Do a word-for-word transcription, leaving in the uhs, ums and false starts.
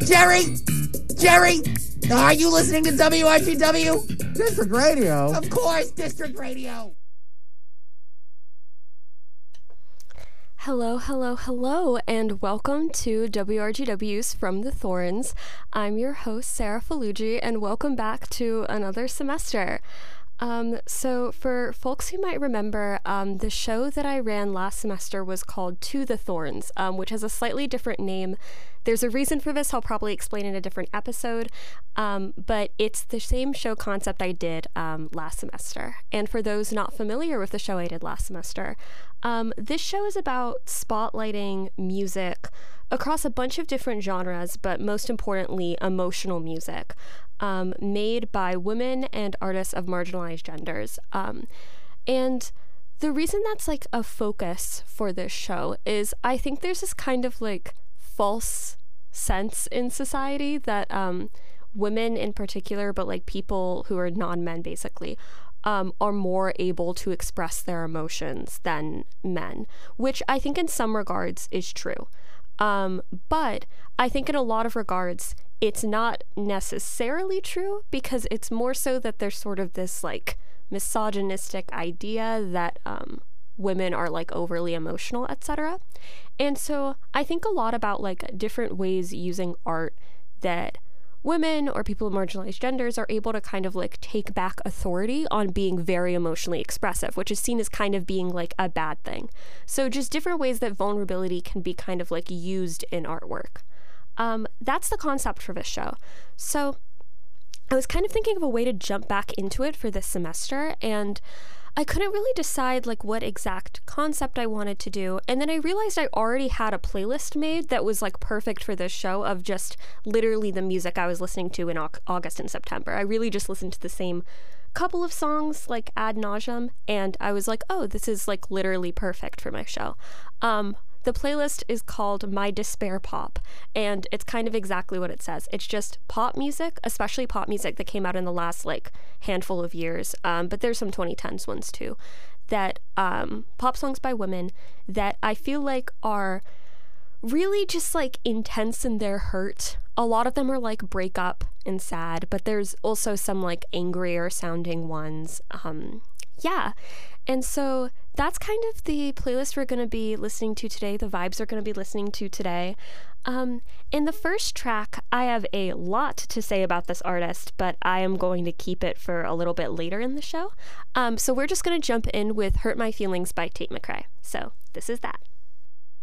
Jerry? Jerry? Are you listening to W R G W? District Radio? Of course, District Radio. Hello, hello, hello, and welcome to W R G W's From the Thorns. I'm your host, Sarah Faluji, and welcome back to another semester. Um, so for folks who might remember, um, the show that I ran last semester was called To the Thorns, um, which has a slightly different name. There's a reason for this I'll probably explain in a different episode, um, but it's the same show concept I did um, last semester. And for those not familiar with the show I did last semester, um, this show is about spotlighting music across a bunch of different genres, but most importantly, emotional music, um, made by women and artists of marginalized genders. Um, and the reason that's like a focus for this show is I think there's this kind of like false sense in society that um, women in particular, but like people who are non-men basically, um, are more able to express their emotions than men, which I think in some regards is true. Um, but I think in a lot of regards, it's not necessarily true because it's more so that there's sort of this like misogynistic idea that um, women are like overly emotional, et cetera. And so I think a lot about like different ways using art that women or people of marginalized genders are able to kind of like take back authority on being very emotionally expressive, which is seen as kind of being like a bad thing. So just different ways that vulnerability can be kind of like used in artwork. Um, that's the concept for this show. So I was kind of thinking of a way to jump back into it for this semester, and I couldn't really decide like what exact concept I wanted to do. And then I realized I already had a playlist made that was like perfect for this show of just literally the music I was listening to in au- August and September. I really just listened to the same couple of songs like ad nauseum, and I was like, oh, this is like literally perfect for my show. Um, The playlist is called My Despair Pop, and it's kind of exactly what it says. It's just pop music, especially pop music that came out in the last, like, handful of years, um, but there's some twenty tens ones, too, that, um, pop songs by women that I feel like are really just, like, intense in their hurt. A lot of them are, like, breakup and sad, but there's also some, like, angrier sounding ones. Um, yeah. And so that's kind of the playlist we're going to be listening to today, the vibes we're going to be listening to today. Um, in the first track, I have a lot to say about this artist, but I am going to keep it for a little bit later in the show. Um, so we're just going to jump in with Hurt My Feelings by Tate McRae. So this is that.